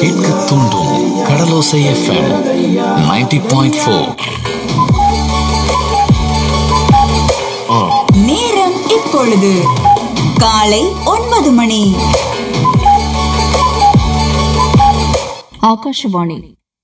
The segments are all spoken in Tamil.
கேட்க தூண்டும் கடலோசை எஃப்எம் 90.4. நேரம் இப்பொழுது காலை 9 மணி. ஆகாஷவாணி.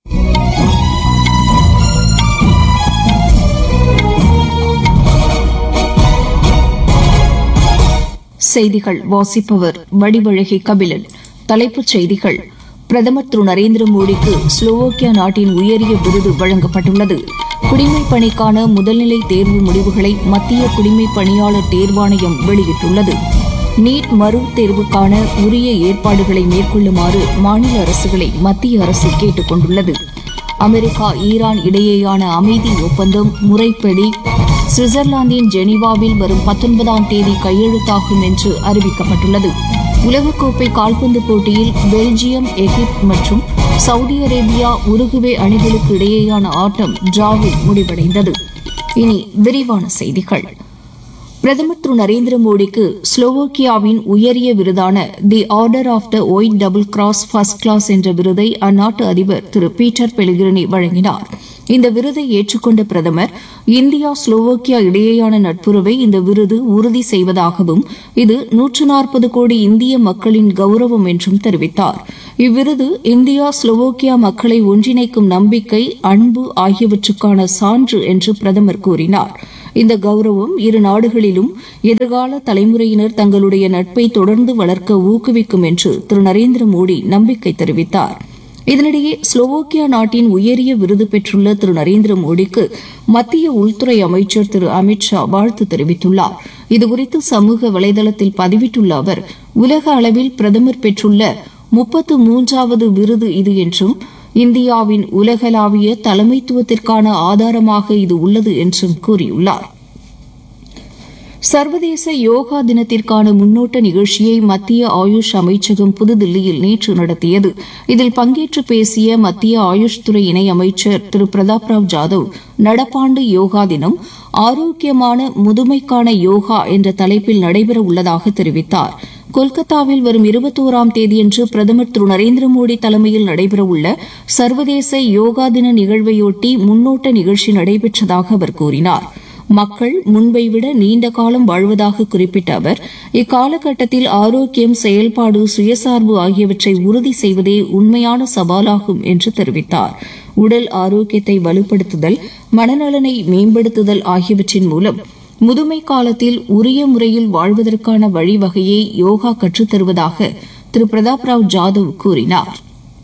செய்திகள் வாசிப்பவர் வடிவழகி கபிலன். தலைப்புச் செய்திகள். பிரதமர் திரு நரேந்திர மோடிக்கு ஸ்லோவோக்கியா நாட்டின் உயரிய விருது வழங்கப்பட்டுள்ளது. குடிமைப் பணிக்கான முதல்நிலை தேர்வு முடிவுகளை மத்திய குடிமைப் பணியாளர் தேர்வாணையம் வெளியிட்டுள்ளது. நீட் மறு தேர்வுக்கான உரிய ஏற்பாடுகளை மேற்கொள்ளுமாறு மாநில அரசுகளை மத்திய அரசு கேட்டுக் கொண்டுள்ளது. அமெரிக்கா ஈரான் இடையேயான அமைதி ஒப்பந்தம் முறைப்படி சுவிட்சர்லாந்தின் ஜெனீவாவில் வரும் 19ஆம் தேதி கையெழுத்தாகும் என்று அறிவிக்கப்பட்டுள்ளது. உலகக்கோப்பை கால்பந்து போட்டியில் பெல்ஜியம், எகிப்து மற்றும் சவுதி அரேபியா, உருகுவே அணிகளுக்கு இடையேயான ஆட்டம் டிராவில் முடிவடைந்தது. இனி விரிவான செய்திகள். பிரதமர் திரு நரேந்திர மோடிக்கு ஸ்லோவோக்கியாவின் உயரிய விருதான the order of the white double cross first class என்ற விருதை அந்நாட்டு அதிபர் திரு பீட்டர் பெலிகிரினி வழங்கினார். இந்த விருதை ஏற்றுக்கொண்ட பிரதமர், இந்தியா ஸ்லோவோக்கியா இடையேயான நட்புறவை இந்த விருது உறுதி செய்வதாகவும் இது 140 கோடி இந்திய மக்களின் கௌரவம் என்றும் தெரிவித்தார். இவ்விருது இந்தியா ஸ்லோவோக்கியா மக்களை ஒன்றிணைக்கும் நம்பிக்கை, அன்பு ஆகியவற்றுக்கான சான்று என்று பிரதமர் கூறினார். இந்த கௌரவம் இரு நாடுகளிலும் எதிர்கால தலைமுறையினர் தங்களுடைய நட்பை தொடர்ந்து வளர்க்க ஊக்குவிக்கும் என்று திரு நரேந்திர மோடி நம்பிக்கை தெரிவித்தார். இதனிடையே ஸ்லோவோக்கியா நாட்டின் உயரிய விருது பெற்றுள்ள திரு நரேந்திர மோடிக்கு மத்திய உள்துறை அமைச்சர் திரு அமித் ஷா வாழ்த்து தெரிவித்துள்ளார். இதுகுறித்து சமூக வலைதளத்தில் பதிவிட்டுள்ள அவர், உலக அளவில் பிரதமர் பெற்றுள்ள 33வது விருது இது என்றும் இந்தியாவின் உலகளாவிய தலைமைத்துவத்திற்கான ஆதாரமாக இது உள்ளது என்றும் கூறியுள்ளார். சர்வதேச யோகா தினத்திற்கான முன்னோட்ட நிகழ்ச்சியை மத்திய ஆயுஷ் அமைச்சகம் புதுதில்லியில் நேற்று நடத்தியது. இதில் பங்கேற்று பேசிய மத்திய ஆயுஷ் துறை இணை அமைச்சர் திரு பிரதாப் ராவ் ஜாதவ், நடப்பாண்டு யோகா தினம் ஆரோக்கியமான முதுமைக்கான யோகா என்ற தலைப்பில் நடைபெற உள்ளதாக தெரிவித்தார். கொல்கத்தாவில் வரும் 21ஆம் தேதியன்று பிரதமர் திரு நரேந்திர மோடி தலைமையில் நடைபெறவுள்ள சர்வதேச யோகா தின நிகழ்வையொட்டி முன்னோட்ட நிகழ்ச்சி நடைபெற்றதாக அவர் கூறினார். மக்கள் முன்பை விட நீண்ட காலம் வாழ்வதாக குறிப்பிட்ட அவர், இக்காலகட்டத்தில் ஆரோக்கியம், செயல்பாடு, சுயசார்பு ஆகியவற்றை உறுதி செய்வதே உண்மையான சவாலாகும் என்று தெரிவித்தார். உடல் ஆரோக்கியத்தை வலுப்படுத்துதல், மனநலனை மேம்படுத்துதல் ஆகியவற்றின் மூலம் முதுமை காலத்தில் உரிய முறையில் வாழ்வதற்கான வழிவகையை யோகா கற்றுத்தருவதாக திரு பிரதாப் ராவ் ஜாதவ் கூறினார்.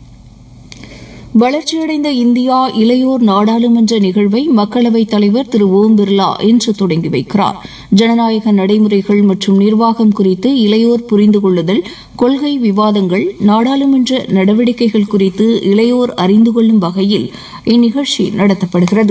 வளர்ச்சியடைந்த இந்தியா இளையோர் நாடாளுமன்ற நிகழ்வை மக்களவைத் தலைவர் திரு ஓம் பிர்லா இன்று தொடங்கி வைக்கிறார். ஜனநாயக நடைமுறைகள் மற்றும் நிர்வாகம் குறித்து இளையோர் புரிந்து கொள்ளுதல், கொள்கை விவாதங்கள், நாடாளுமன்ற நடவடிக்கைகள் குறித்து இளையோர் அறிந்து கொள்ளும் வகையில் இந்நிகழ்ச்சி நடத்தப்படுகிறது.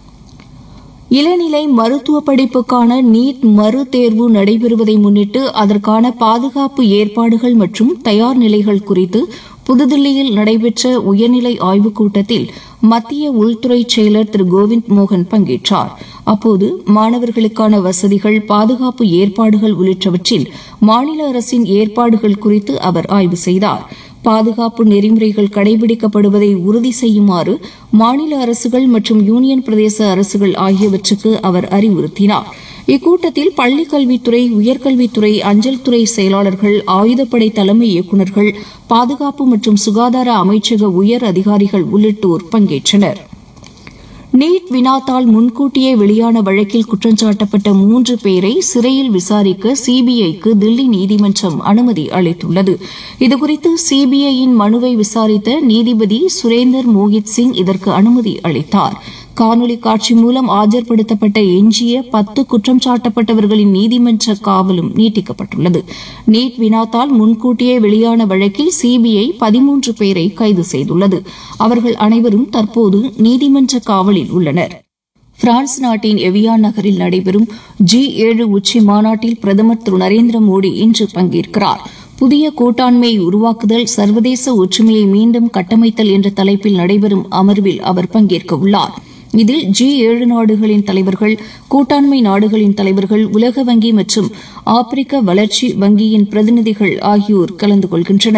இளநிலை மருத்துவ படிப்புக்கான நீட் மறு தேர்வு நடைபெறுவதை முன்னிட்டு அதற்கான பாதுகாப்பு ஏற்பாடுகள் மற்றும் தயார் நிலைகள் குறித்து புதுதில்லியில் நடைபெற்ற உயர்நிலை ஆய்வுக் கூட்டத்தில் மத்திய உள்துறை செயலர் திரு கோவிந்த் மோகன் பங்கேற்றார். அப்போது மாணவர்களுக்கான வசதிகள், பாதுகாப்பு ஏற்பாடுகள் உள்ளிட்டவற்றில் மாநில அரசின் ஏற்பாடுகள் குறித்து அவர் ஆய்வு செய்தார். பாதுகாப்பு நெறிமுறைகள் கடைபிடிக்கப்படுவதை உறுதி செய்யுமாறு மாநில அரசுகள் மற்றும் யூனியன் பிரதேச அரசுகள் ஆகியவற்றுக்கு அவர் அறிவுறுத்தினார். இக்கூட்டத்தில் பள்ளிக்கல்வித்துறை, உயர்கல்வித்துறை, அஞ்சல் துறை செயலாளர்கள், ஆயுதப்படை தலைமை இயக்குநர்கள், பாதுகாப்பு மற்றும் சுகாதார அமைச்சக உயர் அதிகாரிகள் உள்ளிட்டோர் பங்கேற்றனர். நீட் வினாத்தாள் முன்கூட்டியே வெளியான வழக்கில் குற்றஞ்சாட்டப்பட்ட 3 பேரை சிறையில் விசாரிக்க சிபிஐக்கு தில்லி நீதிமன்றம் அனுமதி அளித்துள்ளது. இதுகுறித்து சிபிஐயின் மனுவை விசாரித்த நீதிபதி சுரேந்தர் மோஹித் சிங் இதற்கு அனுமதி அளித்தார். காணொலி காட்சி மூலம் ஆஜர்படுத்தப்பட்ட எஞ்சிய 10 குற்றம் சாட்டப்பட்டவர்களின் நீதிமன்ற காவலும் நீட்டிக்கப்பட்டுள்ளது. நீட் வினாத்தால் முன்கூட்டியே வெளியான வழக்கில் சிபிஐ 13 பேரை கைது செய்துள்ளது. அவர்கள் அனைவரும் தற்போது நீதிமன்ற காவலில் உள்ளனர். பிரான்ஸ் நாட்டின் எவியான் நகரில் நடைபெறும் G7 உச்சி மாநாட்டில் பிரதமர் திரு நரேந்திர மோடி இன்று பங்கேற்கிறார். புதிய கூட்டாண்மையை உருவாக்குதல், சர்வதேச ஒற்றுமையை மீண்டும் கட்டமைத்தல் என்ற தலைப்பில் நடைபெறும் அமர்வில் அவர் பங்கேற்க உள்ளார். இதில் G7 நாடுகளின் தலைவர்கள், கூட்டாண்மை நாடுகளின் தலைவர்கள், உலக வங்கி மற்றும் ஆப்பிரிக்க வளர்ச்சி வங்கியின் பிரதிநிதிகள் ஆகியோர் கலந்து கொள்கின்றனர்.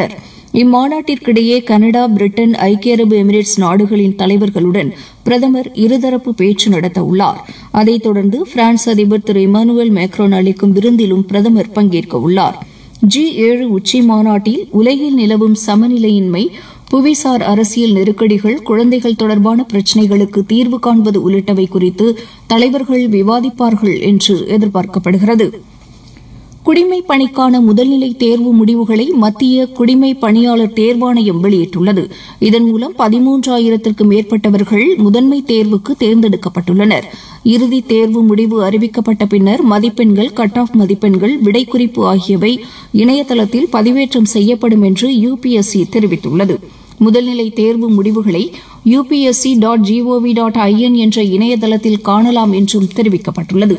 இம்மாநாட்டிற்கிடையே கனடா, பிரிட்டன், ஐக்கிய அரபு எமிரேட்ஸ் நாடுகளின் தலைவர்களுடன் பிரதமர் இருதரப்பு பேச்சு நடத்த உள்ளார். அதைத் தொடர்ந்து பிரான்ஸ் அதிபர் திரு இமானுவேல் மேக்ரோன் அளிக்கும் விருந்திலும் பிரதமர் பங்கேற்க உள்ளார். G7 உச்சி மாநாட்டில் உலகில் நிலவும் சமநிலையின்மை, புவிசார் அரசியல் நெருக்கடிகள், குழந்தைகள் தொடர்பான பிரச்சினைகளுக்கு தீர்வு காண்பது உள்ளிட்டவை குறித்து தலைவர்கள் விவாதிப்பார்கள் என்று எதிர்பார்க்கப்படுகிறது. குடிமைப் பணிக்கான முதல்நிலை தேர்வு முடிவுகளை மத்திய குடிமைப் பணியாளர் தேர்வாணையம் வெளியிட்டுள்ளது. இதன் மூலம் 13,000க்கும் மேற்பட்டவர்கள் முதன்மை தேர்வுக்கு தேர்ந்தெடுக்கப்பட்டுள்ளனர். இறுதித் தேர்வு முடிவு அறிவிக்கப்பட்ட பின்னர் மதிப்பெண்கள், கட் ஆஃப் மதிப்பெண்கள், விடைக்குறிப்பு ஆகியவை இணையதளத்தில் பதிவேற்றம் செய்யப்படும் என்று UPSC தெரிவித்துள்ளது. முதல்நிலை தேர்வு முடிவுகளை upsc.gov.in என்ற இணையதளத்தில் காணலாம் என்றும் தெரிவிக்கப்பட்டுள்ளது.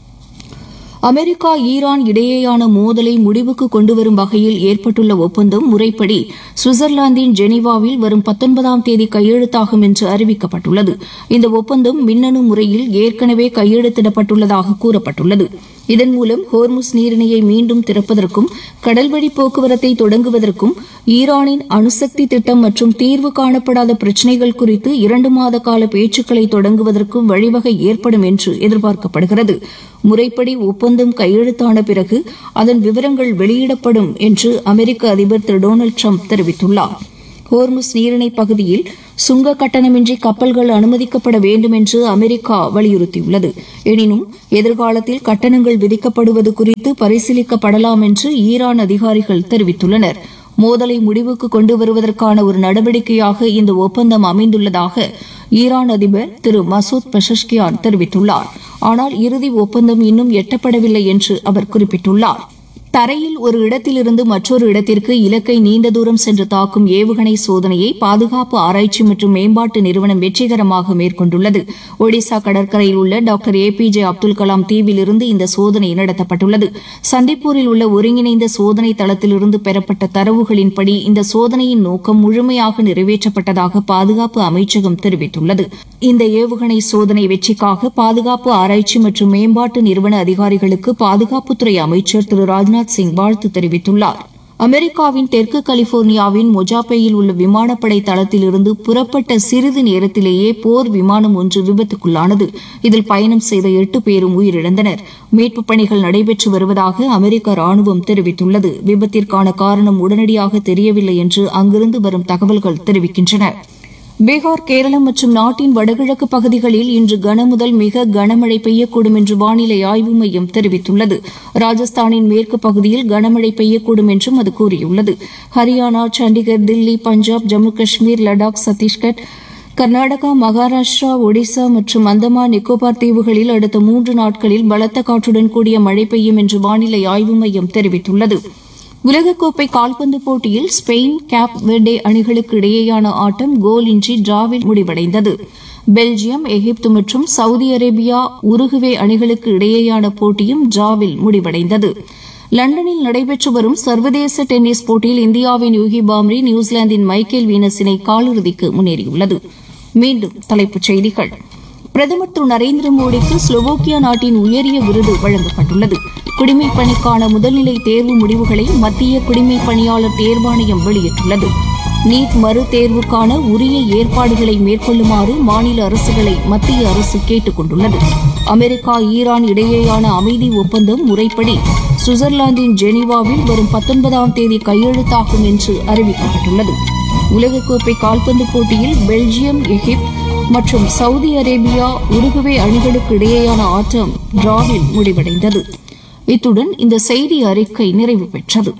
அமெரிக்கா, ஈரான் இடையேயான மோதலை முடிவுக்கு கொண்டுவரும் வகையில் ஏற்பட்டுள்ள ஒப்பந்தம் முறைப்படி சுவிட்சர்லாந்தின் ஜெனீவாவில் வரும் 19ஆம் தேதி கையெழுத்தாகும் என்று அறிவிக்கப்பட்டுள்ளது. இந்த ஒப்பந்தம் மின்னணு முறையில் ஏற்கனவே கையெழுத்திடப்பட்டுள்ளதாக கூறப்பட்டுள்ளது. இதன் மூலம் ஹோர்முஸ் நீரிணையை மீண்டும் திறப்பதற்கும் கடல்வழி போக்குவரத்தை தொடங்குவதற்கும் ஈரானின் அணுசக்தி திட்டம் மற்றும் தீர்வு காணப்படாத பிரச்சினைகள் குறித்து 2 மாத கால பேச்சுக்களை தொடங்குவதற்கும் வழிவகை ஏற்படும் என்று எதிர்பார்க்கப்படுகிறது. முறைப்படி ஒப்பந்தம் கையெழுத்தான பிறகு அதன் விவரங்கள் வெளியிடப்படும் என்று அமெரிக்க அதிபர் திரு டொனால்டு டிரம்ப் தெரிவித்துள்ளார். ஹோர்முஸ் நீரிணை பகுதியில் சுங்க கட்டணமின்றி கப்பல்கள் அனுமதிக்கப்பட வேண்டும் என்று அமெரிக்கா வலியுறுத்தியுள்ளது. எனினும் எதிர்காலத்தில் கட்டணங்கள் விதிக்கப்படுவது குறித்து பரிசீலிக்கப்படலாம் என்று ஈரான் அதிகாரிகள் தெரிவித்துள்ளனர். மோதலை முடிவுக்கு கொண்டு வருவதற்கான ஒரு நடவடிக்கையாக இந்த ஒப்பந்தம் அமைந்துள்ளதாக ஈரான் அதிபர் திரு மசூத் பெஷஷ்கியான் தெரிவித்துள்ளார். ஆனால் இறுதி ஒப்பந்தம் இன்னும் எட்டப்படவில்லை என்று அவர் குறிப்பிட்டுள்ளார். தரையில் ஒரு இடத்திலிருந்து மற்றொரு இடத்திற்கு இலக்கை நீண்ட தூரம் சென்று தாக்கும் ஏவுகணை சோதனையை பாதுகாப்பு ஆராய்ச்சி மற்றும் மேம்பாட்டு நிறுவனம் வெற்றிகரமாக மேற்கொண்டுள்ளது. ஒடிசா கடற்கரையில் உள்ள டாக்டர் APJ அப்துல் கலாம் தீவிலிருந்து இந்த சோதனை நடத்தப்பட்டுள்ளது. சந்திப்பூரில் உள்ள ஒருங்கிணைந்த சோதனை தளத்திலிருந்து பெறப்பட்ட தரவுகளின்படி இந்த சோதனையின் நோக்கம் முழுமையாக நிறைவேற்றப்பட்டதாக பாதுகாப்பு அமைச்சகம் தெரிவித்துள்ளது. இந்த ஏவுகணை சோதனை வெற்றிக்காக பாதுகாப்பு ஆராய்ச்சி மற்றும் மேம்பாட்டு நிறுவன அதிகாரிகளுக்கு பாதுகாப்புத்துறை அமைச்சர் திரு ராஜ்நாத் சிங் வாழ்த்து தெரிவித்துள்ளார். அமெரிக்காவின் தெற்கு கலிபோர்னியாவின் மொஜாபேயில் உள்ள விமானப்படை தளத்திலிருந்து புறப்பட்ட சிறிது நேரத்திலேயே போர் விமானம் ஒன்று விபத்துக்குள்ளானது. இதில் பயணம் செய்த 8 பேரும் உயிரிழந்தனர். மீட்புப் பணிகள் நடைபெற்று வருவதாக அமெரிக்க ராணுவம் தெரிவித்துள்ளது. விபத்திற்கான காரணம் உடனடியாக தெரியவில்லை என்று அங்கிருந்து வரும் தகவல்கள் தெரிவிக்கின்றன. பீகார், கேரளம் மற்றும் நாட்டின் வடகிழக்கு பகுதிகளில் இன்று கனமுதல் மிக கனமழை பெய்யக்கூடும் என்று வானிலை ஆய்வு மையம் தெரிவித்துள்ளது. ராஜஸ்தானின் மேற்கு பகுதியில் கனமழை பெய்யக்கூடும் என்றும் அது கூறியுள்ளது. ஹரியானா, சண்டிகர், தில்லி, பஞ்சாப், ஜம்மு காஷ்மீர், லடாக், சத்தீஸ்கர், கர்நாடகா, மகாராஷ்டிரா, ஒடிசா மற்றும் அந்தமான் நிக்கோபார் தீவுகளில் அடுத்த 3 நாட்களில் பலத்த காற்றுடன் கூடிய மழை பெய்யும் என்று வானிலை ஆய்வு மையம் தெரிவித்துள்ளது. உலகக்கோப்பை கால்பந்து போட்டியில் ஸ்பெயின், கேப் வெர்டே அணிகளுக்கு இடையேயான ஆட்டம் கோல் இன்றி டிராவில் முடிவடைந்தது. பெல்ஜியம், எகிப்து மற்றும் சவுதி அரேபியா, உருகுவே அணிகளுக்கு இடையேயான போட்டியும் டிராவில் முடிவடைந்தது. லண்டனில் நடைபெற்று வரும் சர்வதேச டென்னிஸ் போட்டியில் இந்தியாவின் யூகி பாம்ரி நியூசிலாந்தின் மைக்கேல் வீனஸ் இணை காலிறுதிக்கு முன்னேறியுள்ளது. மீண்டும் தலைப்புச் செய்திகள். பிரதமர் திரு நரேந்திர மோடிக்கு ஸ்லோவோக்கியா நாட்டின் உயரிய விருது வழங்கப்பட்டுள்ளது. குடிமைப் பணிக்கான முதல்நிலை தேர்வு முடிவுகளை மத்திய குடிமைப் பணியாளர் தேர்வாணையம் வெளியிட்டுள்ளது. நீட் மறு தேர்வுக்கான உரிய ஏற்பாடுகளை மேற்கொள்ளுமாறு மாநில அரசுகளை மத்திய அரசு கேட்டுக் கொண்டுள்ளது. அமெரிக்கா, ஈரான் இடையேயான அமைதி ஒப்பந்தம் முறைப்படி சுவிட்சர்லாந்தின் ஜெனீவாவில் வரும் 19ஆம் தேதி கையெழுத்தாகும் என்று அறிவிக்கப்பட்டுள்ளது. உலகக்கோப்பை கால்பந்து போட்டியில் பெல்ஜியம், எகிப்து மற்றும் சவுதி அரேபியா, உருகுவே அணிகளுக்கு இடையேயான ஆட்டம் டிராவில் முடிவடைந்தது. இத்துடன் இந்த செய்தி அறிக்கை நிறைவு பெற்றது.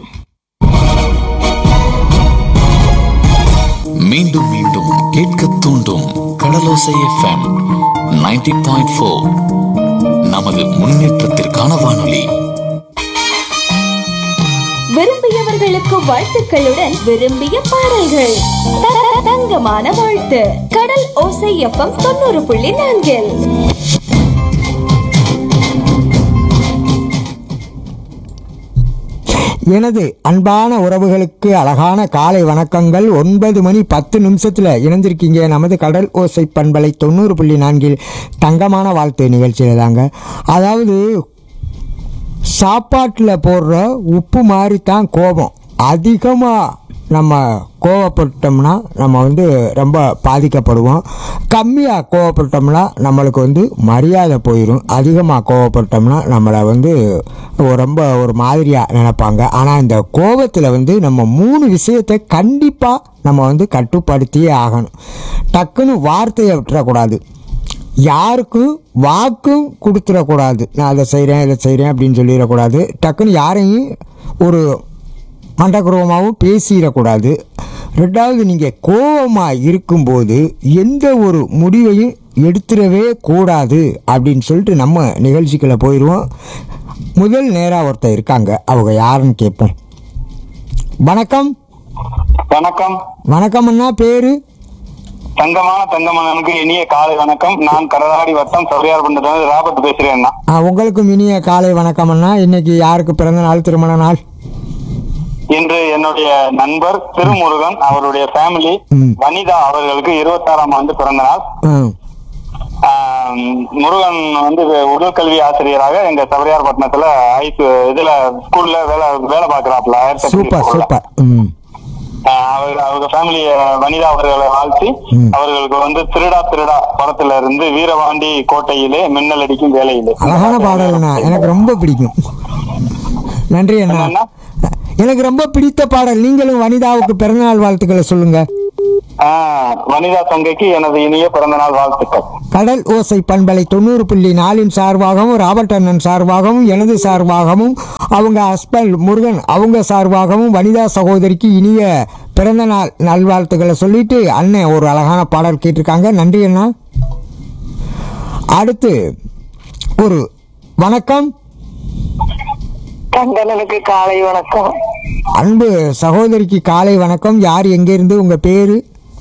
மீண்டும் மீண்டும் கேட்க தூண்டும் கடலோசை FM 90.4. நமது முன்னேற்றத்திற்கான வானொலி. விரும்பியவர்களுக்கு வாழ்த்துக்களுடன் விரும்பிய பாடல்கள். தங்கமான வாழ்த்து. கடல் ஓசை FM 90.4. எனது அன்பான உறவுகளுக்கு அழகான காலை வணக்கங்கள். 9 மணி 10 நிமிஷத்தில் இணைஞ்சிருக்கீங்க நமது கடல் ஓசை பண்பலை 90.4 தங்கமான வாழ்த்து நிகழ்ச்சியில் தாங்க. அதாவது சாப்பாட்டில் போடுற உப்பு மாதிரி தான் கோபம். அதிகமாக நம்ம கோவப்பட்டோம்னா நம்ம வந்து ரொம்ப பாதிக்கப்படுவோம். கம்மியாக கோவப்பட்டோம்னா நம்மளுக்கு வந்து மரியாதை போயிடும். அதிகமாக கோவப்பட்டோம்னா நம்மளை வந்து ரொம்ப ஒரு மாதிரியாக நினைப்பாங்க. ஆனால் இந்த கோபத்தில் வந்து நம்ம 3 விஷயத்தை கண்டிப்பாக நம்ம வந்து கட்டுப்படுத்தியே ஆகணும். டக்குன்னு வார்த்தையை விட்டுறக்கூடாது, யாருக்கும் வாக்கும் கொடுத்துடக்கூடாது. நான் அதை செய்கிறேன் இதை செய்கிறேன் அப்படின்னு சொல்லிடக்கூடாது. டக்குன்னு யாரையும் ஒரு மண்டக்குருவமாகவும் பேசிடக்கூடாது. ரெண்டாவது, நீங்கள் கோபமாக இருக்கும்போது எந்த ஒரு முடிவையும் எடுத்துடவே கூடாது அப்படின்னு சொல்லிட்டு நம்ம நிகழ்ச்சிக்குள்ளே போயிடுவோம். முதல் நேராக ஒருத்தர் இருக்காங்க, அவங்க யாருன்னு கேட்போம். வணக்கம். வணக்கம். வணக்கம் அண்ணா, பேரு? தங்கமணனுக்கு இனிய காலை வணக்கம். நான் கடலாடி வட்டம் சௌரியார் பண்டத்திலிருந்து ராபர்ட் பேசுறேன். உங்களுக்கும் இனிய காலை வணக்கம் அண்ணா. இன்னைக்கு யாருக்கு பிறந்த நாள், திருமண நாள்? இன்று என்னுடைய நண்பர் திருமுருகன் அவருடைய ஃபேமிலி வனிதா அவர்களுக்கு 26ஆம் ஆண்டு பிறந்த நாள். முருகன் வந்து உடற்கல்வி ஆசிரியராக எங்க சபரியார் பட்டணத்துல இதுல ஸ்கூல்ல வேலை பாக்குறாப்ல. அவங்க ஃபேமிலி வனிதா அவர்களை வாழ்த்தி அவர்களுக்கு வந்து திருடா திருடா படத்துல இருந்து வீரபாண்டி கோட்டையிலே மின்னல் அடிக்கும் வேலையிலே அழகான பாடல் எனக்கு ரொம்ப பிடிக்கும். நன்றி அண்ணா. எனக்கு ரொம்ப பிடித்த பாடல். நீங்களும் வனிதாவுக்கு பிறந்தநாள் வாழ்த்துக்களை சொல்லுங்க. வனிதா தங்கைக்கு எனது இனிய பிறந்தநாள் வாழ்த்துக்கள். கடல் ஓசை பண்பலை 90.4 சார்பாகவும், ராபர்ட் அண்ணன் சார்பாகவும், எனது சார்பாகவும், அவங்க ஹஸ்பண்ட் முருகன் அவங்க சார்பாகவும் வனிதா சகோதரிக்கு இனிய பிறந்தநாள் நல்வாழ்த்துக்களை சொல்லிட்டு அண்ணன் ஒரு அழகான பாடல் கேட்டிருக்காங்க. நன்றி அண்ணா. அடுத்து ஒரு வணக்கம். கண்டனனுக்கு காலை வணக்கம். அன்பு சகோதரிக்கு காலை வணக்கம். யார், எங்க இருந்து, உங்க பேரு?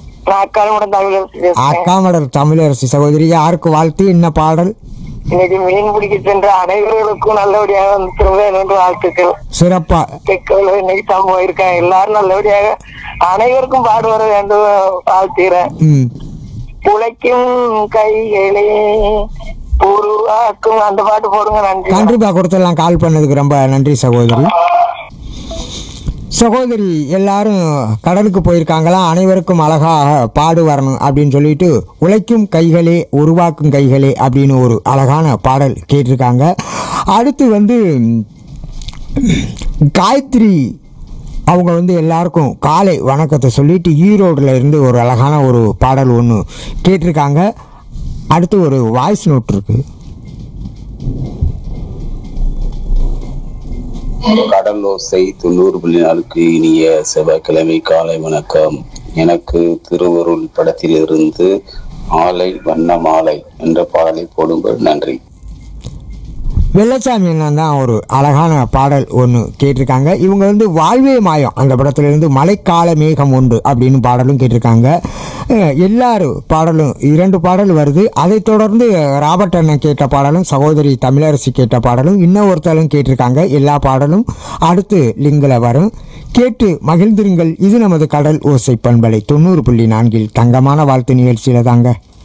அக்காமடர் தமிழரசி சகோதரி. யாருக்கு வாழ்த்து, என்ன பாடல்? இன்னைக்கு மீன் பிடிக்க சென்ற அனைவர்களுக்கும் நல்லபடியாக வந்து திரும்ப என்று வாழ்த்துக்கள். சிறப்பா இன்னைக்கு சம்பவம் இருக்காங்க. எல்லாரும் நல்லபடியாக அனைவருக்கும் பாடு வர வேண்டும் வாழ்த்துகிறேன். உழைக்கும் கைகளே உருவாக்கும் அந்த பாட்டு போடுங்க. நன்றி. கண்டிப்பா கொடுத்துடலாம். கால் பண்ணதுக்கு ரொம்ப நன்றி சகோதரி. சகோதரி எல்லாரும் கடலுக்கு போயிருக்காங்களா, அனைவருக்கும் அழகாக பாடு வரணும் அப்படின்னு சொல்லிட்டு உழைக்கும் கைகளே உருவாக்கும் கைகளே அப்படின்னு ஒரு அழகான பாடல் கேட்டிருக்காங்க. அடுத்து வந்து காயத்ரி அவங்க வந்து எல்லாருக்கும் காலை வணக்கத்தை சொல்லிட்டு ஈரோடுல இருந்து ஒரு அழகான ஒரு பாடல் ஒன்று கேட்டிருக்காங்க. அடுத்து ஒரு வாய்ஸ் நோட் இருக்கு. கடல் ஓசை 90.4 இனிய செவ்வாய்க்கிழமை காலை வணக்கம். எனக்கு திருவருள் படத்திலிருந்து ஆலை வண்ண மாலை என்ற பாடலை போடுங்கள். நன்றி. வெள்ளச்சாமி அண்ணன் தான் ஒரு அழகான பாடல் ஒன்று கேட்டிருக்காங்க. இவங்க வந்து வாழ்வே மாயம் அந்த படத்துலேருந்து மழைக்கால மேகம் உண்டு அப்படின்னு பாடலும் கேட்டிருக்காங்க. எல்லாரும் பாடலும் 2 பாடல் வருது. அதை தொடர்ந்து ராபர்ட் அண்ணன் கேட்ட பாடலும், சகோதரி தமிழரசி கேட்ட பாடலும், இன்னொருத்தரும் கேட்டிருக்காங்க. எல்லா பாடலும் அடுத்து லிங்கில் வரும். கேட்டு மகிழ்ந்திருங்கள். இது நமது கடல் ஓசை பண்பலை 90.4 தங்கமான வாழ்த்து நிகழ்ச்சியில் தாங்க.